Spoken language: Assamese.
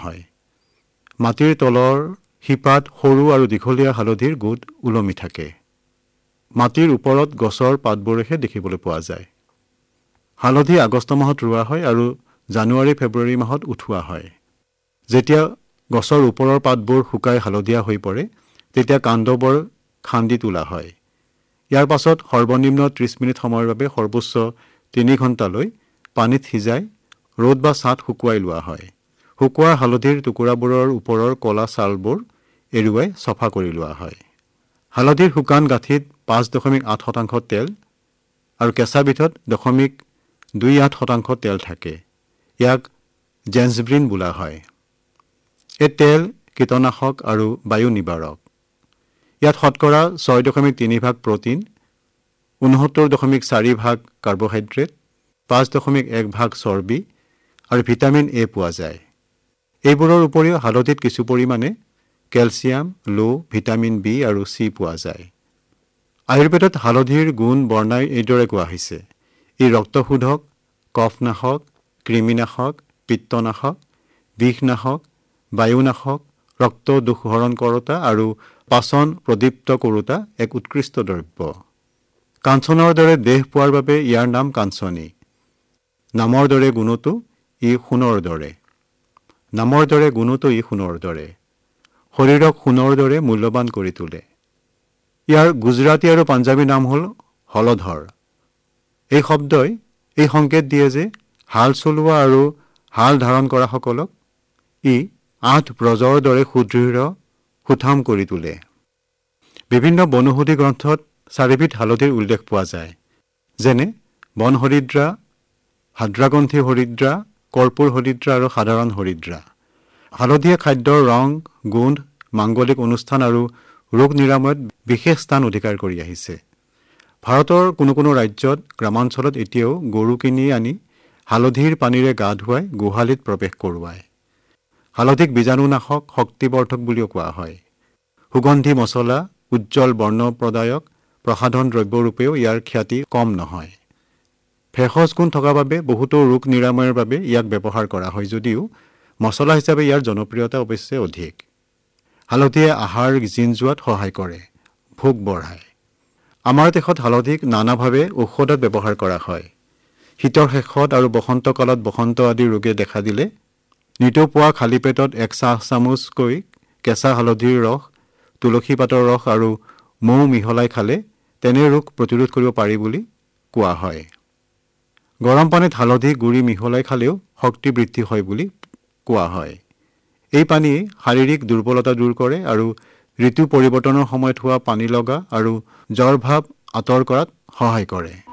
হয়। মাটিৰ তলৰ শিপাত সৰু আৰু দীঘলীয়া হালধিৰ গোট ওলমি থাকে। মাটিৰ ওপৰত গছৰ পাতবোৰহে দেখিবলৈ পোৱা যায়। হালধি আগষ্ট মাহত ৰোৱা হয় আৰু জানুৱাৰী ফেব্ৰুৱাৰী মাহত উঠোৱা হয়। যেতিয়া গছৰ ওপৰৰ পাতবোৰ শুকাই হালধীয়া হৈ পৰে তেতিয়া কাণ্ডবোৰ খান্দি তোলা হয়। ইয়াৰ পাছত সৰ্বনিম্ন 30 মিনিট সময়ৰ বাবে সৰ্বোচ্চ 3 ঘণ্টালৈ পানীত সিজাই ৰ'দ বা ছাঁত শুকুৱাই লোৱা হয়। শুকোৱা হালধিৰ টুকুৰাবোৰৰ ওপৰৰ কলা ছালবোৰ এৰুৱাই চফা কৰি লোৱা হয়। হালধিৰ শুকান গাঁঠিত 5.8% তেল আৰু কেঁচা বিধত 0.28% তেল থাকে। ইয়াক জেঞ্জব্ৰিন বোলা হয়। এই তেল কীটনাশক আৰু বায়ু নিবাৰক। ইয়াত শতকৰা 6.3% প্ৰটিন, 69.4% কাৰ্বহাইড্ৰেট, 5.1% চৰ্বি আৰু ভিটামিন এ পোৱা যায়। এইবোৰৰ উপৰিও হালধিত কিছু পৰিমাণে কেলছিয়াম, লো, ভিটামিন বি আৰু চি পোৱা যায়। আয়ুৰ্বেদত হালধিৰ গুণ বৰ্ণাই এইদৰে কোৱা হৈছে: ই ৰক্তশোধক, কফনাশক, কৃমিনাশক, পিত্তনাশক, বিষনাশক, বায়ুনাশক, ৰক্ত দোষহৰণ কৰোতা আৰু পাচন প্ৰদীপ্ত কৰোতা এক উৎকৃষ্ট দ্ৰব্য। কাঞ্চনৰ দৰে দেহ পোৱাৰ বাবে ইয়াৰ নাম কাঞ্চনী। নামৰ দৰে গুণতো ই সোণৰ দৰে। নামৰ দৰে গুণতো ই সোণৰ দৰে। শৰীৰক সোণৰ দৰে মূল্যৱান কৰি তোলে। ইয়াৰ গুজৰাটী আৰু পাঞ্জাবী নাম হ'ল হলধৰ। এই শব্দই এই সংকেত দিয়ে যে হাল চলোৱা আৰু হাল ধাৰণ কৰাসকলক ই 8 ব্ৰজৰ দৰে সুদৃঢ় সুঠাম কৰি তোলে। বিভিন্ন বনৌষধি গ্ৰন্থত 4বিধ হালধিৰ উল্লেখ পোৱা যায়, যেনে বনহৰিদ্ৰা, হাদ্ৰাগন্ধি হৰিদ্ৰা, কৰ্পূৰ হৰিদ্ৰা আৰু সাধাৰণ হৰিদ্ৰা। হালধিয়ে খাদ্যৰ ৰং, গোন্ধ, মাংগলিক অনুষ্ঠান আৰু ৰোগ নিৰাময়ত বিশেষ স্থান অধিকাৰ কৰি আহিছে। ভাৰতৰ কোনো কোনো ৰাজ্যত গ্ৰামাঞ্চলত এতিয়াও গৰু কিনি আনি হালধিৰ পানীৰে গা ধুৱাই গোহালিত প্ৰৱেশ কৰোৱায়। হালধিক বীজাণুনাশক, শক্তিবৰ্ধক বুলিও কোৱা হয়। সুগন্ধি মছলা, উজ্জ্বল বৰ্ণ প্ৰদায়ক, প্ৰসাধন দ্ৰব্যৰূপেও ইয়াৰ খ্যাতি কম নহয়। ভেষজ গুণ থকাৰ বাবে বহুতো ৰোগ নিৰাময়ৰ বাবে ইয়াক ব্যৱহাৰ কৰা হয় যদিও মছলা হিচাপে ইয়াৰ জনপ্ৰিয়তা অৱশ্যে অধিক। হালধিয়ে আহাৰ জিন যোৱাত সহায় কৰে, ভোক বঢ়ায়। আমাৰ দেশত হালধিক নানাভাৱে ঔষধত ব্যৱহাৰ কৰা হয়। শীতৰ শেষত আৰু বসন্তকালত বসন্ত আদি ৰোগে দেখা দিলে নিতৌ পুৱা খালী পেটত 1 চাহ চামুচকৈ কেঁচা হালধিৰ ৰস, তুলসী পাতৰ ৰস আৰু মৌ মিহলাই খালে তেনে ৰোগ প্ৰতিৰোধ কৰিব পাৰি বুলি কোৱা হয়। গৰম পানীত হালধি গুড়ি মিহলাই খালেও শক্তি বৃদ্ধি হয় বুলি কোৱা হয়। এই পানীয়ে শাৰীৰিক দুৰ্বলতা দূৰ কৰে আৰু ঋতু পৰিৱৰ্তনৰ সময়ত হোৱা পানী লগা আৰু জ্বৰ ভাৱ আঁতৰ কৰাত সহায় কৰে।